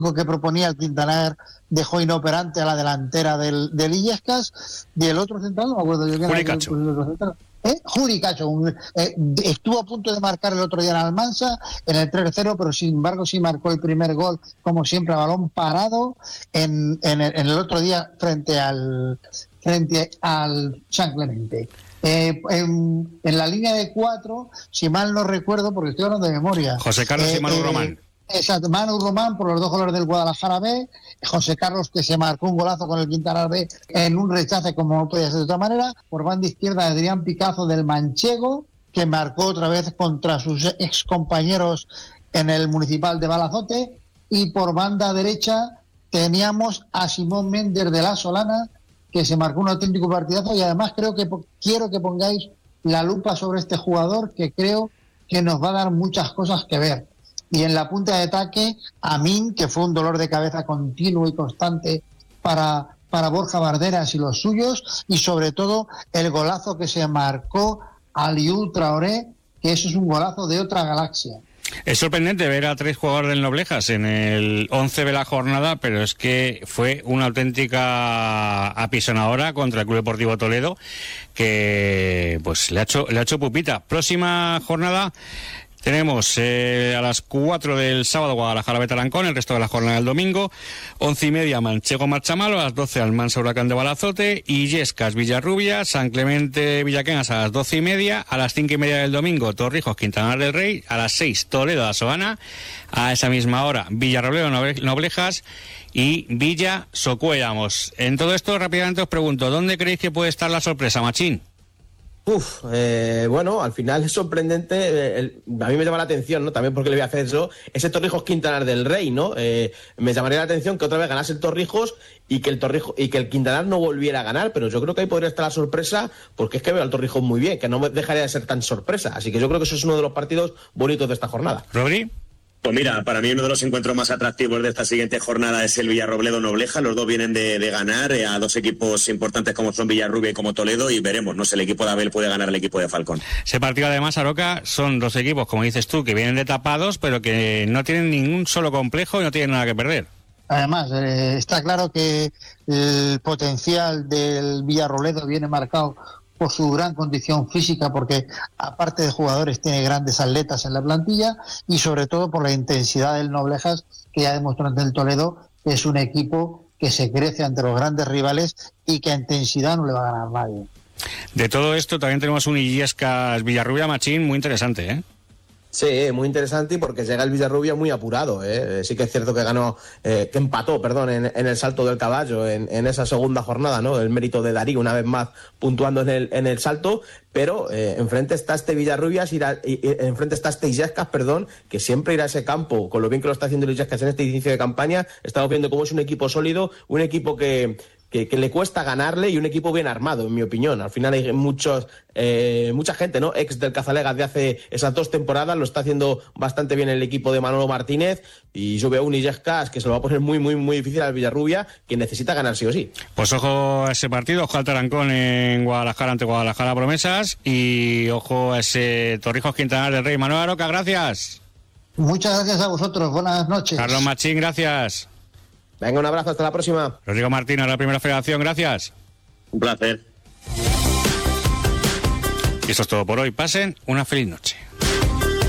que proponía el Quintanar dejó inoperante a la delantera del Illescas, y el otro central, no me acuerdo yo quién era el otro central. Juri Cacho estuvo a punto de marcar el otro día en Almansa en el 3-0, pero sin embargo sí marcó el primer gol, como siempre, a balón parado en el otro día frente al San Clemente. En la línea de 4, si mal no recuerdo, porque estoy hablando de memoria, José Carlos y Manu Román. Exacto, Manu Román por los 2 goles del Guadalajara B, José Carlos, que se marcó un golazo con el Quintanar B en un rechace como no podía ser de otra manera, por banda izquierda Adrián Picazo del Manchego, que marcó otra vez contra sus ex compañeros en el Municipal de Balazote, y por banda derecha teníamos a Simón Méndez de la Solana, que se marcó un auténtico partidazo, y además quiero que pongáis la lupa sobre este jugador, que creo que nos va a dar muchas cosas que ver. Y en la punta de ataque, Amin, que fue un dolor de cabeza continuo y constante para Borja Barderas y los suyos, y sobre todo el golazo que se marcó Aliou Traoré, que eso es un golazo de otra galaxia. Es sorprendente ver a 3 jugadores del Noblejas en el 11 de la jornada, pero es que fue una auténtica apisonadora contra el Club Deportivo Toledo, que pues le ha hecho pupita. Próxima jornada tenemos a las 4 del sábado Guadalajara Betarancón, el resto de la jornada del domingo, 11:30 Manchego Marchamalo, a las 12 Almansa Huracán de Balazote, Illescas Villarrubia, San Clemente Villaquenas a las 12:30, a las 5:30 del domingo Torrijos Quintanar del Rey, a las 6 Toledo La Soana, a esa misma hora Villarrobledo Noblejas y Villa Socuellamos. En todo esto rápidamente os pregunto, ¿dónde creéis que puede estar la sorpresa, Machín? Bueno, al final es sorprendente, a mí me llama la atención, ¿no? También porque le voy a hacer eso, ese Torrijos Quintanar del Rey, ¿no? Me llamaría la atención que otra vez ganase el Torrijos y que el Quintanar no volviera a ganar, pero yo creo que ahí podría estar la sorpresa, porque es que veo al Torrijos muy bien, que no dejaría de ser tan sorpresa, así que yo creo que eso es uno de los partidos bonitos de esta jornada. ¿Rodri? Pues mira, para mí uno de los encuentros más atractivos de esta siguiente jornada es el Villarrobledo-Nobleja. Los dos vienen de ganar a 2 equipos importantes como son Villarrubia y como Toledo, y veremos, no sé, el equipo de Abel puede ganar al equipo de Falcón. Ese partido además, Aroca, son 2 equipos, como dices tú, que vienen de tapados, pero que no tienen ningún solo complejo y no tienen nada que perder. Además, está claro que el potencial del Villarrobledo viene marcado por su gran condición física, porque aparte de jugadores tiene grandes atletas en la plantilla, y sobre todo por la intensidad del Noblejas, que ya demostró ante el Toledo que es un equipo que se crece ante los grandes rivales y que a intensidad no le va a ganar nadie. De todo esto también tenemos un Illescas Villarrubia, Machín, muy interesante, ¿eh? Sí, muy interesante, y porque llega el Villarrubia muy apurado, ¿eh? Sí que es cierto que empató, en el salto del caballo en esa segunda jornada, ¿no? El mérito de Darío una vez más puntuando en el salto, pero enfrente está este Villarrubias enfrente está este Illescas, que siempre irá a ese campo, con lo bien que lo está haciendo el Illescas en este inicio de campaña. Estamos viendo cómo es un equipo sólido, un equipo que le cuesta ganarle, y un equipo bien armado, en mi opinión. Al final hay mucha gente, ¿no? Ex del Cazalegas de hace esas 2 temporadas, lo está haciendo bastante bien el equipo de Manolo Martínez, y yo veo un Illescas que se lo va a poner muy, muy, muy difícil al Villarrubia, que necesita ganar sí o sí. Pues ojo a ese partido, ojo al Tarancón en Guadalajara ante Guadalajara Promesas, y ojo a ese Torrijos Quintanar del Rey. Manuel Aroca, gracias. Muchas gracias a vosotros, buenas noches. Carlos Machín, gracias. Venga, un abrazo, hasta la próxima. Rodrigo Martínez, la Primera Federación, gracias. Un placer. Y eso es todo por hoy. Pasen una feliz noche.